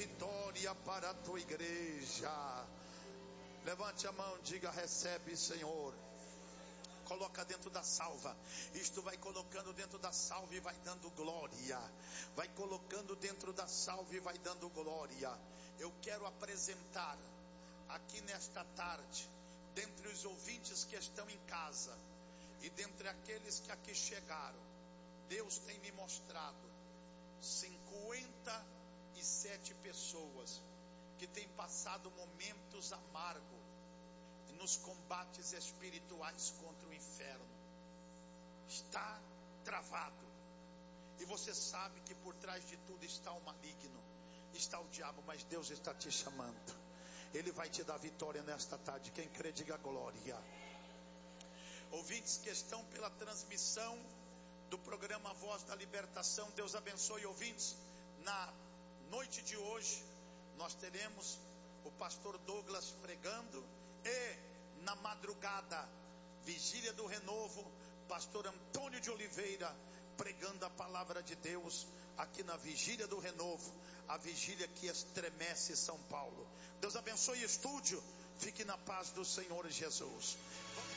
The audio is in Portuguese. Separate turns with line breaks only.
vitória para a tua igreja. Levante a mão, diga: recebe, Senhor. Coloca dentro da salva. Isto vai colocando dentro da salva e vai dando glória. Vai colocando dentro da salva e vai dando glória. Eu quero apresentar aqui nesta tarde, dentre os ouvintes que estão em casa e dentre aqueles que aqui chegaram, Deus tem me mostrado 57 pessoas que têm passado momentos amargos nos combates espirituais contra o inferno. Está travado, e você sabe que por trás de tudo está o maligno, está o diabo, mas Deus está te chamando. Ele vai te dar vitória nesta tarde. Quem crê, diga glória. Ouvintes que estão pela transmissão do programa Voz da Libertação, Deus abençoe. Ouvintes, na noite de hoje nós teremos o pastor Douglas pregando, e na madrugada, vigília do renovo, pastor Antônio de Oliveira pregando a palavra de Deus aqui na vigília do renovo, a vigília que estremece São Paulo. Deus abençoe o estúdio. Fique na paz do Senhor Jesus.